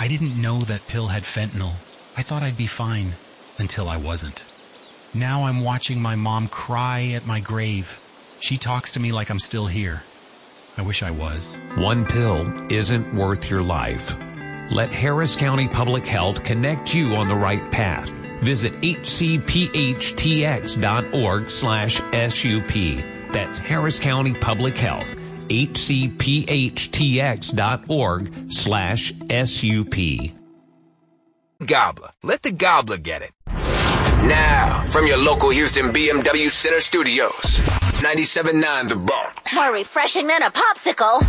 I didn't know that pill had fentanyl. I thought I'd be fine, until I wasn't. Now I'm watching my mom cry at my grave. She talks to me like I'm still here. I wish I was. One pill isn't worth your life. Let Harris County Public Health connect you on the right path. Visit hcphtx.org/SUP. That's Harris County Public Health. hcphtx.org/SUP. Gobbler. Let the gobbler get it. Now, from your local Houston BMW Center Studios, 97.9 The Bump. More refreshing than a popsicle.